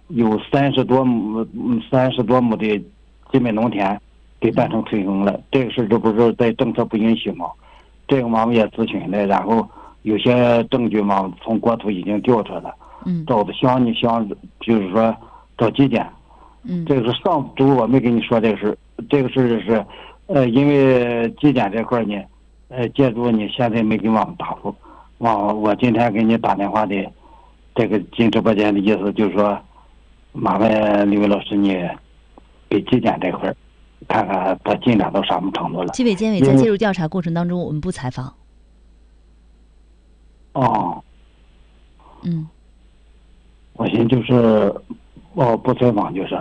有30多亩的基本农田给办成退耕了。这个事这不是在政策不允许吗？这个嘛我们也咨询了，然后有些证据嘛从国土已经调出来了。找的乡就是说找纪检。这个是上周我没跟你说这个事，这个事是因为纪检这块呢，借助你现在没给我们答复，我今天给你打电话的这个进直播间的意思就是说，麻烦李伟老师你给纪检这块看看他进展到什么程度了。 纪委监委在介入调查过程当中，我们不采访。 我寻思就是不采访就是。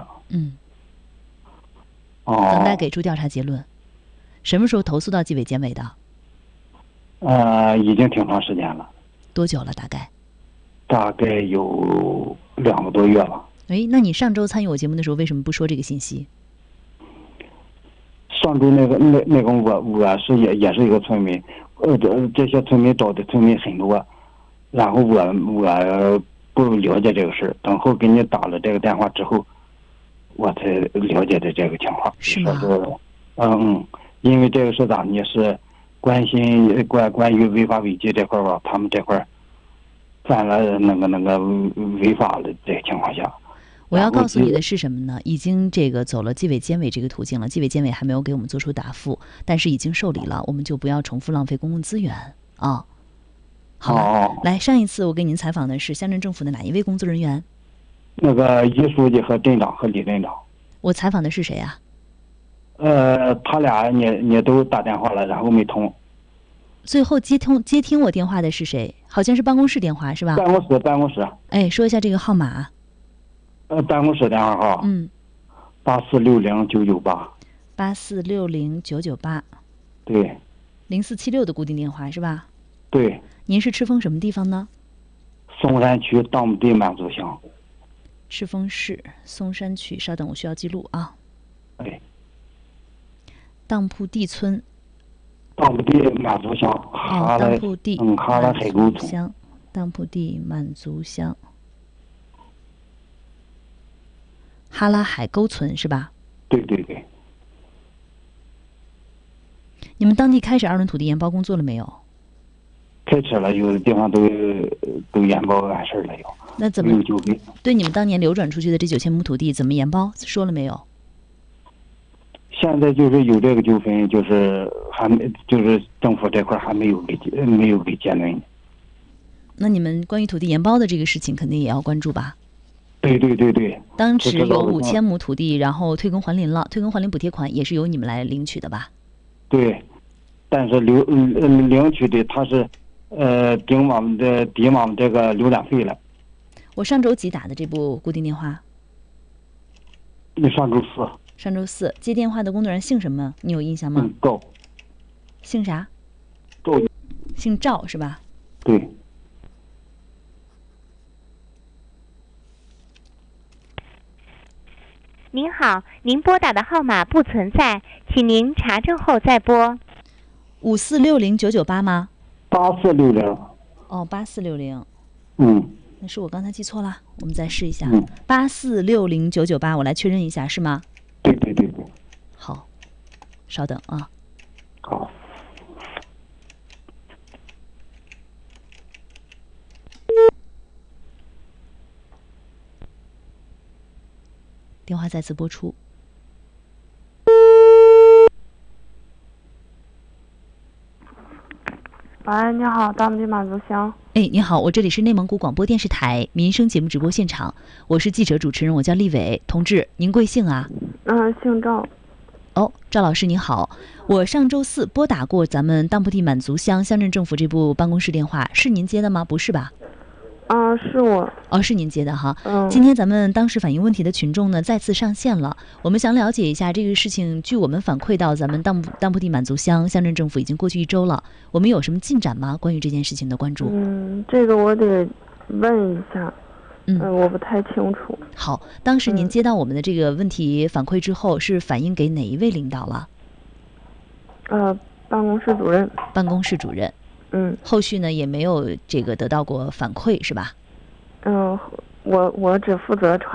等待给出调查结论。什么时候投诉到纪委监委的？ 已经挺长时间了。 多久了？大概有2个多月了。 那你上周参与我节目的时候，为什么不说这个信息？ 上周那个我是也是一个村民，这些村民找的村民很多，然后我不了解这个事，等后给你打了这个电话之后，我才了解的这个情况。 是吗？ 因为这个事咋呢？是关于违法违纪这块吧，他们这块犯了那个违法的这个情况下。 我要告诉你的是什么呢？已经这个走了纪委监委这个途径了，纪委监委还没有给我们做出答复，但是已经受理了，我们就不要重复浪费公共资源啊。好了，来，上一次我给您采访的是乡镇政府的哪一位工作人员？ 那个一书记和镇长和李镇长。 我采访的是谁啊？ 他俩你都打电话了，然后没通。 最后接听我电话的是谁？好像是办公室电话是吧？ 办公室。 说一下这个号码。 办公室电话号。8460-998。 8460-998。 对。 0476的固定电话是吧？ 对。 您是赤峰什么地方呢？ 松山区当铺地满族乡。 赤峰市松山区，稍等，我需要记录啊。当铺地村。 当铺地满族乡。 当铺地哈拉海沟村。 当铺地满族乡。哈拉海沟村是吧？ 对对对。 你们当地开始2轮土地研包工作了没有？ 开始了，有的地方都研包完事了有。 那怎么对你们当年流转出去的这9000亩土地怎么研包说了没有？ 现在就是有这个纠纷，就是还没，就是政府这块还没有给结论。 那你们关于土地研包的这个事情肯定也要关注吧？ 对对对对。 当时有5000亩土地，然后退耕还林了，退耕还林补贴款也是由你们来领取的吧？ 对，但是领取的他是抵我们这个流转费了。 我上周几打的这部固定电话？ 你上周四。 上周四接电话的工作人员姓什么？你有印象吗？ 赵。 姓啥？ 赵。 姓赵是吧？ 对。 您好，您拨打的号码不存在，请您查证后再拨。 5460-998吗 ？8460。 8460。那是我刚才记错了，我们再试一下。8460-998，我来确认一下，是吗？ 对对对对。 好，稍等啊。 好。 电话再次播出。 喂，你好，当铺地满族乡。 你好，我这里是内蒙古广播电视台民生节目直播现场，我是记者主持人，我叫丽伟同志，您贵姓啊？ 姓赵。 赵老师您好，我上周四拨打过咱们当铺地满族乡乡镇政府这部办公室电话，是您接的吗？不是吧？ 是我。 是您接的哈。今天咱们当时反映问题的群众呢再次上线了，我们想了解一下这个事情。据我们反馈到，咱们当铺地满族乡乡镇政府已经过去1周了，我们有什么进展吗？关于这件事情的关注？ 这个我得问一下。我不太清楚。 好，当时您接到我们的这个问题反馈之后，是反映给哪一位领导了？ 办公室主任。 办公室主任。后续呢也没有这个得到过反馈是吧？ 我只负责传